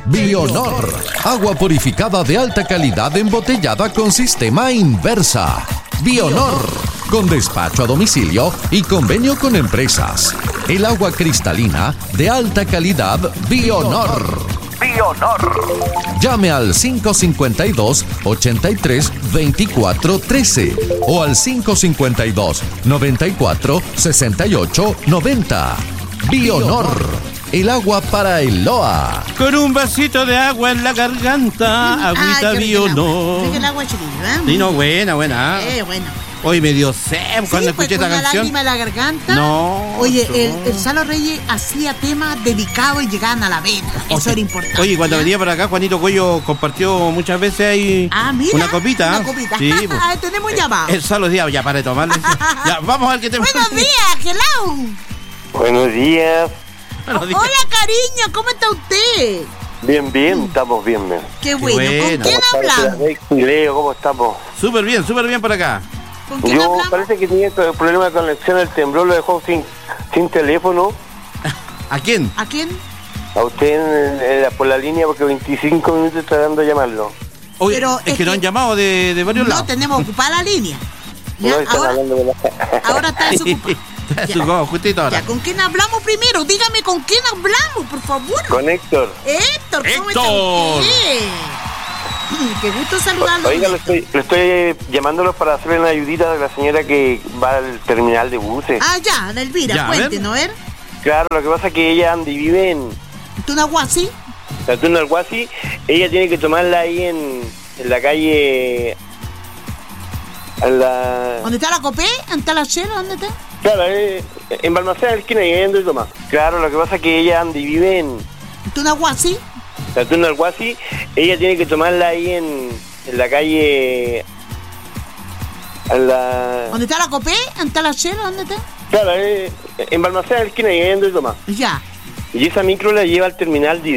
Bionor, agua purificada de alta calidad embotellada con sistema Inversa. Bionor, con despacho a domicilio y convenio con empresas. El agua cristalina de alta calidad Bionor. Bionor. Llame al 552-83-2413 o al 552-94-68-90. Bionor, el agua para el Loa. Con un vasito de agua en la garganta, agüita Bionor. El agua chiquillo, ¿eh? Sí, no, buena. Bueno. Hoy me dio sed cuando escuché esta canción. Lágrima en la garganta. No. Oye, el Salo Reyes hacía temas dedicados y llegaban a la venta. Eso era importante. Oye, cuando venía para acá, Juanito Cuello compartió muchas veces ahí una copita. Una copita. Sí, pues. Tenemos llamado. El Salo decía, ya para de tomarle. Ya, vamos a ver qué te Buenos días, hello. Buenos días. Hola, cariño, ¿cómo está usted? Bien, estamos bien. Qué bueno. ¿Con quién hablamos? Leo, ¿cómo estamos? Súper bien por acá. ¿Con quién hablamos? Parece que tenía el problema de conexión, el temblor lo dejó sin teléfono. ¿A quién? ¿A quién? A usted por la línea porque 25 minutos está dando a llamarlo. Oye, Pero es que nos han llamado de varios lados. No, tenemos ocupada la línea. No, están hablando de ahora está desocupada. Justito ahora. Ya, ¿con quién hablamos primero? Dígame con quién hablamos, por favor. Con Héctor. Héctor, ¿cómo está Héctor. usted? Qué gusto saludarlo. Oiga, lo estoy llamándolo para hacerle una ayudita a la señora que va al terminal de buses. Ah, ya, Ana Elvira, cuéntenos, a ver. Claro, lo que pasa es que ella vive en Tunahuasi. la Tunahuasi. Ella tiene que tomarla ahí en la calle. ¿Dónde está la Copé? ¿Dónde está la Chela? ¿Dónde está? Claro, en Balmaceda, en la esquina, y ahí ando y toma. Claro, lo que pasa es que ella vive en Tunahuasi. la Tunahuasi. Ella tiene que tomarla ahí en la calle. ¿Dónde está la Copé? ¿Dónde está la Chela? ¿Dónde está? Claro, en Balmaceda, en la esquina, y ahí ando y toma. Ya. Y esa micro la lleva al terminal